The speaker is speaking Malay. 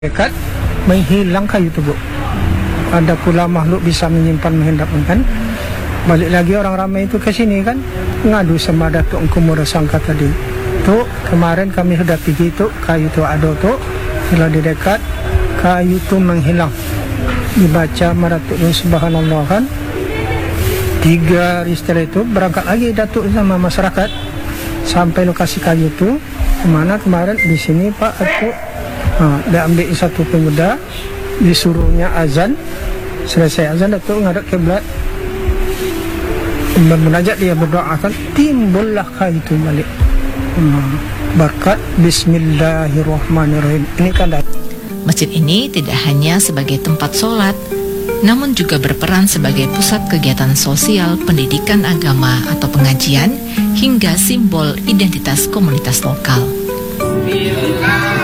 dekat menghilang kayu tu, Bu. Ada pula makhluk bisa menyimpan menghendapkan kan. Balik lagi orang ramai itu ke sini kan, ngadu sama Datuk Engku Murasangka tadi. Tu kemarin kami sudah pergi tu, kayu tu ada tu, bila di dekat kayu tu menghilang. Dibaca Maratuk Subhanallah kan. 3 hari setelah itu berangkat lagi Datuk sama masyarakat sampai lokasi kayu tu. Kemana kemarin di sini Pak Datuk. Dia ambil satu pemuda, disuruhnya azan. Selesai azan Datuk ngadap kiblat, bermunajat, dia berdoa kan, timbullah kayu itu balik. Berkat Bismillahirrahmanirrahim. Ini kan masjid ini tidak hanya sebagai tempat sholat, namun juga berperan sebagai pusat kegiatan sosial, pendidikan agama atau pengajian, hingga simbol identitas komunitas lokal.